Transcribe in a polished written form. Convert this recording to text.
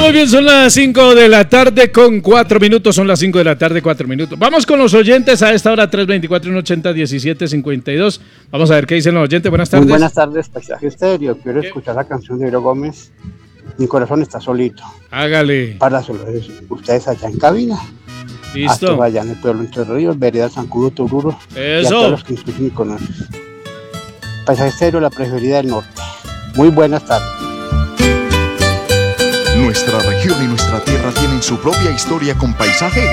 Muy bien, son las 5 de la tarde con 4 minutos. Son las 5 de la tarde, 4 minutos. Vamos con los oyentes a esta hora, 324-180-1752. Vamos a ver qué dicen los oyentes. Buenas tardes. Muy buenas tardes, Paisaje Estéreo. Quiero escuchar la canción de Eero Gómez. Mi corazón está solito. Hágale. Para ustedes allá en cabina. Listo. Hasta allá en el pueblo Entre Ríos, vereda Zancudo, Tururo. Eso. Y a todos los que me escuchan y conocen. Paisaje Estéreo, la preferida del norte. Muy buenas tardes. Nuestra región y nuestra tierra tienen su propia historia con paisaje